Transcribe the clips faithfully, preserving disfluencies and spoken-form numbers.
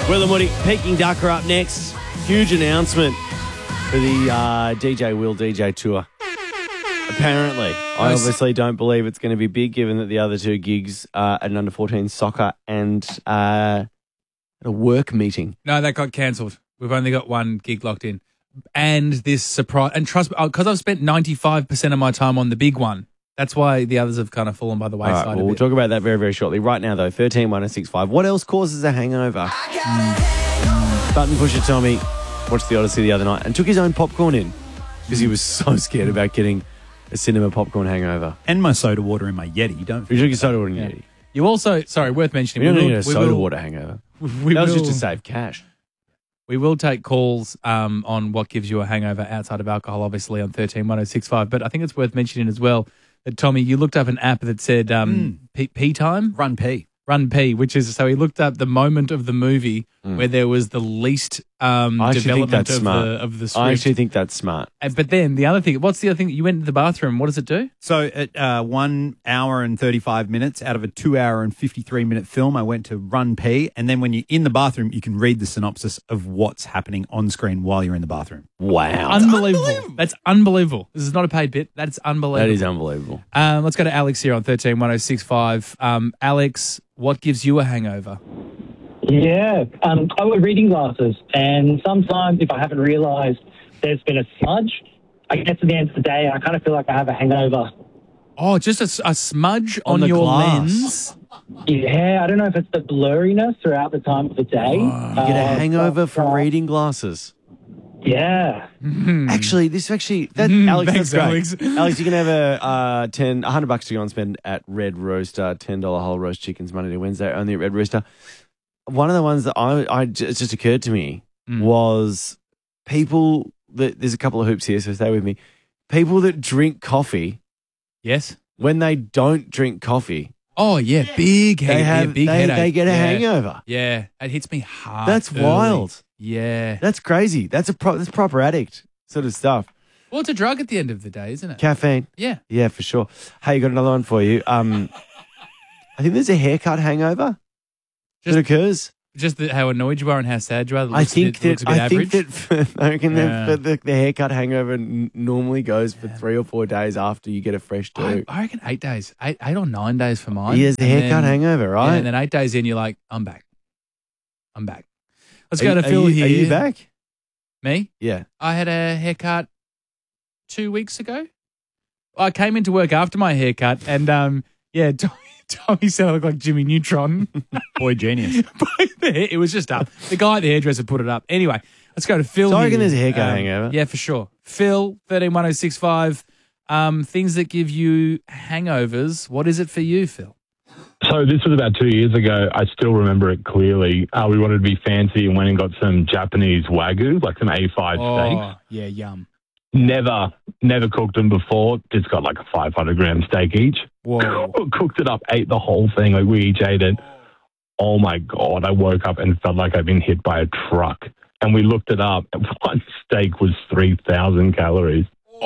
Will and Woody, Peking Duck are up next. Huge announcement for the uh, D J Will D J Tour. Apparently. I obviously don't believe it's going to be big, given that the other two gigs are an under fourteen soccer and uh, a work meeting. No, that got cancelled. We've only got one gig locked in. And this surprise, and trust me, because I've spent ninety-five percent of my time on the big one. That's why the others have kind of fallen by the wayside. All right, well, a we'll bit. talk about that very, very shortly. Right now, though, thirteen one oh six five. What else causes a hangover? Mm. Button Pusher Tommy watched the Odyssey the other night and took his own popcorn in because he was so scared about getting a cinema popcorn hangover. And my soda water in my Yeti. Don't You took your soda water in your Yeah. Yeti. You also, sorry, worth mentioning. We don't will- need a we soda will- water hangover. We that was will, just to save cash. We will take calls um, on what gives you a hangover outside of alcohol, obviously, on thirteen one oh six five. But I think it's worth mentioning as well that, Tommy, you looked up an app that said um, Mm. P, P time? Run P. Run P, which is, so he looked up the moment of the movie Mm. where there was the least um, I actually think development that's of smart. the, of the script. I actually think that's smart. And- But then the other thing, what's the other thing? You went to the bathroom. What does it do? So at uh, one hour and thirty-five minutes out of a two hour and fifty-three minute film, I went to Run P. And then when you're in the bathroom, you can read the synopsis of what's happening on screen while you're in the bathroom. Wow. Unbelievable. That's unbelievable. This is not a paid bit. That's unbelievable. That is unbelievable. Um, let's go to Alex here on thirteen one oh six five. Um, Alex, what gives you a hangover? Yeah, um, I wear reading glasses, and sometimes if I haven't realised there's been a smudge, I get to the end of the day, I kind of feel like I have a hangover. Oh, just a, s- a smudge On on, the your glass. lens? Yeah, I don't know if it's the blurriness throughout the time of the day. You get a Uh, hangover but, from uh, reading glasses. Yeah. Actually, this actually, that, Mm, Alex, thanks, that's great. Alex. Alex, you can have a uh, ten, one hundred bucks to go and spend at Red Rooster, ten dollars whole roast chickens Monday to Wednesday, only at Red Rooster. One of the ones that I, I it just occurred to me Mm. was people that, there's a couple of hoops here, so stay with me. People that drink coffee, Yes. when they don't drink coffee, Oh, yeah, big head, they have yeah, big they, headache. they get a yeah. hangover. Yeah, it hits me hard. That's early. wild. Yeah. That's crazy. That's a pro- that's proper addict sort of stuff. Well, it's a drug at the end of the day, isn't it? Caffeine. Yeah. Yeah, for sure. Hey, got another one for you. Um, I think there's a haircut hangover Just- that occurs. Just the, how annoyed you are and how sad you are. That I looks a think bit- looks that a bit I average. think that I reckon Yeah. that the, the haircut hangover n- normally goes for three or four days after you get a fresh do. I, I reckon eight days, eight, eight or nine days for mine. He has a And haircut then- hangover, Yeah, right? and then eight days in, you're like, I'm back. I'm back. Let's Are go you- to are Phil you, here. Are you back? Me? Yeah. I had a haircut two weeks ago. I came into work after my haircut, and um, yeah, Tommy, Tommy said I looked like Jimmy Neutron. Boy, genius. But the hair- it was just up. The guy at the hairdresser put it up. Anyway, let's go to Phil. So I reckon here. there's a haircut hangover. Yeah, for sure. Phil, thirteen one oh six five. Um, things that give you hangovers. What is it for you, Phil? So this was about two years ago. I still remember it clearly. Uh, we wanted to be fancy and went and got some Japanese Wagyu, like some A five Oh, steaks. yeah, yum. Never, never cooked them before. Just got like a five hundred gram steak each. Whoa. Cooked it up, ate the whole thing. Like we each ate it. Oh my God. I woke up and felt like I'd been hit by a truck. And we looked it up. And one steak was three thousand calories.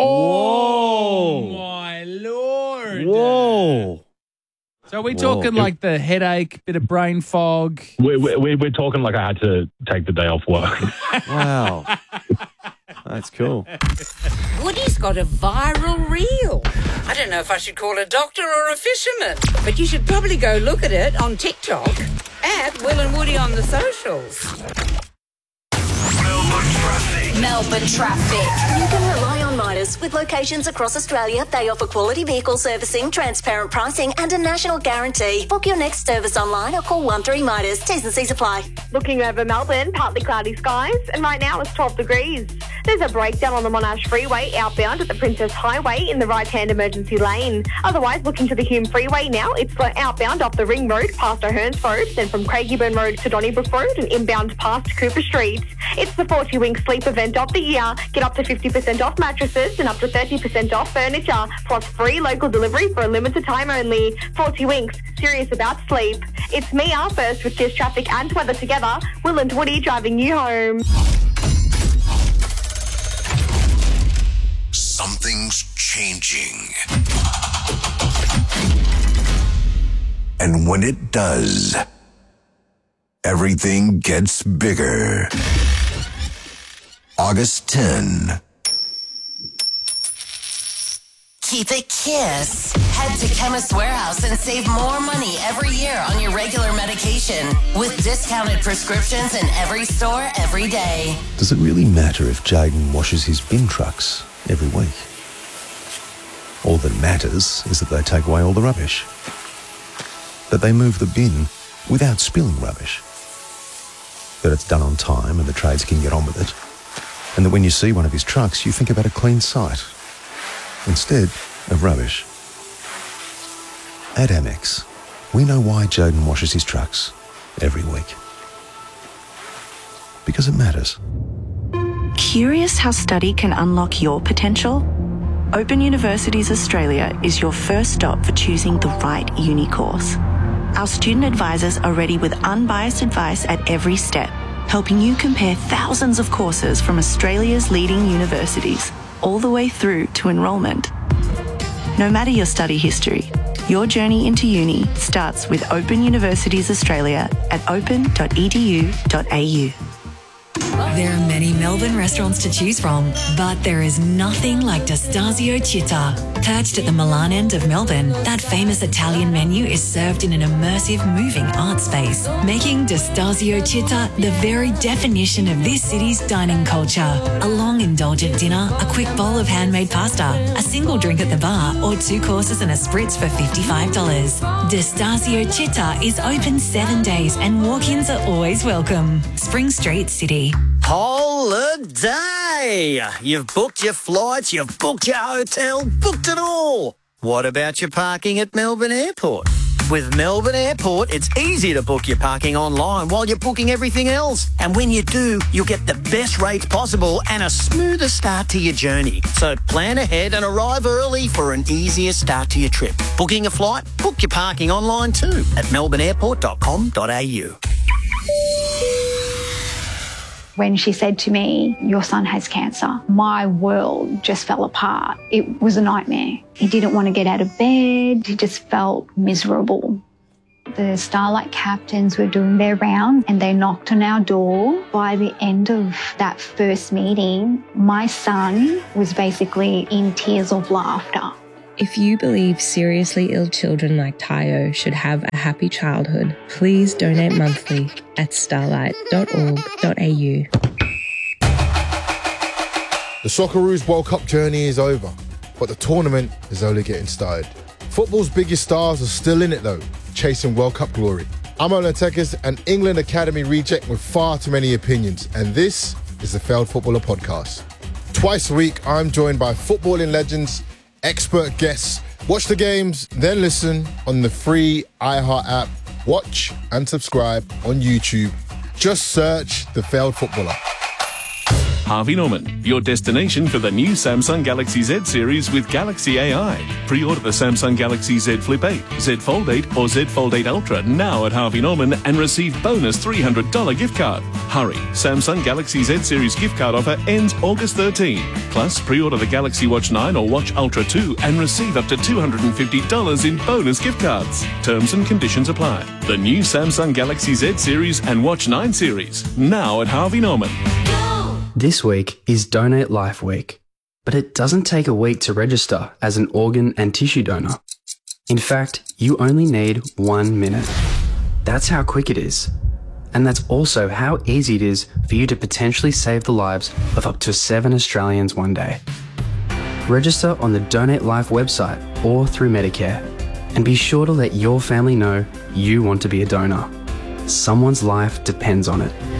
Oh, my Lord. Whoa. So are we Whoa. talking like the headache, bit of brain fog? We're, we're, we're talking like I had to take the day off work. Wow. That's cool. Woody's got a viral reel. I don't know if I should call a doctor or a fisherman, but you should probably go look at it on TikTok at Will and Woody on the socials. Melbourne traffic. Melbourne traffic. You can rely on Midas. With locations across Australia, they offer quality vehicle servicing, transparent pricing and a national guarantee. Book your next service online or call one three Midas. T's and C's apply. Looking over Melbourne, partly cloudy skies, and right now it's twelve degrees. There's a breakdown on the Monash Freeway outbound at the Princess Highway in the right-hand emergency lane. Otherwise, looking to the Hume Freeway now, it's outbound up the Ring Road past O'Hearns Road, then from Craigieburn Road to Donnybrook Road and inbound past Cooper Street. It's the forty-wink sleep event of the year. Get up to fifty percent off mattresses and up to thirty percent off furniture, plus free local delivery for a limited time only. forty winks, serious about sleep. It's Mia, first with this traffic and weather together. Will and Woody driving you home. Something's changing. And when it does, everything gets bigger. August tenth. Keep it Kiss. Head to Chemist Warehouse and save more money every year on your regular medication with discounted prescriptions in every store every day. Does it really matter if Jaden washes his bin trucks every week? All that matters is that they take away all the rubbish. That they move the bin without spilling rubbish. That it's done on time and the trades can get on with it. And that when you see one of his trucks, you think about a clean site instead of rubbish. At Amex, we know why Jaden washes his trucks every week. Because it matters. Curious how study can unlock your potential? Open Universities Australia is your first stop for choosing the right uni course. Our student advisors are ready with unbiased advice at every step, helping you compare thousands of courses from Australia's leading universities, all the way through to enrolment. No matter your study history, your journey into uni starts with Open Universities Australia at open dot e d u dot a u. There are many Melbourne restaurants to choose from, but there is nothing like Destasio Città. Perched at the Milan end of Melbourne, that famous Italian menu is served in an immersive, moving art space, making Destasio Città the very definition of this city's dining culture. A long, indulgent dinner, a quick bowl of handmade pasta, a single drink at the bar, or two courses and a spritz for fifty-five dollars. Destasio Città is open seven days and walk-ins are always welcome. Spring Street, City. Holiday! You've booked your flights, you've booked your hotel, booked it all. What about your parking at Melbourne Airport? With Melbourne Airport, it's easy to book your parking online while you're booking everything else. And when you do, you'll get the best rates possible and a smoother start to your journey. So plan ahead and arrive early for an easier start to your trip. Booking a flight? Book your parking online too at melbourne airport dot com dot a u. When she said to me, your son has cancer, my world just fell apart. It was a nightmare. He didn't want to get out of bed. He just felt miserable. The Starlight captains were doing their round and they knocked on our door. By the end of that first meeting, my son was basically in tears of laughter. If you believe seriously ill children like Tayo should have a happy childhood, please donate monthly at starlight dot org dot a u. The Socceroos World Cup journey is over, but the tournament is only getting started. Football's biggest stars are still in it though, chasing World Cup glory. I'm Olin Tekis, an England Academy reject with far too many opinions, and this is the Failed Footballer Podcast. Twice a week, I'm joined by footballing legends, expert guests. Watch the games, then listen on the free iHeart app. Watch and subscribe on YouTube. Just search The Failed Footballer. Harvey Norman, your destination for the new Samsung Galaxy Z series with Galaxy A I. Pre-order the Samsung Galaxy Z Flip eight, Z Fold eight or Z Fold eight Ultra now at Harvey Norman and receive bonus three hundred dollars gift card. Hurry, Samsung Galaxy Z series gift card offer ends August thirteenth. Plus, pre-order the Galaxy Watch nine or Watch Ultra two and receive up to two hundred fifty dollars in bonus gift cards. Terms and conditions apply. The new Samsung Galaxy Z series and Watch nine series now at Harvey Norman. This week is Donate Life Week, but it doesn't take a week to register as an organ and tissue donor. In fact, you only need one minute. That's how quick it is. And that's also how easy it is for you to potentially save the lives of up to seven Australians one day. Register on the Donate Life website or through Medicare, and be sure to let your family know you want to be a donor. Someone's life depends on it.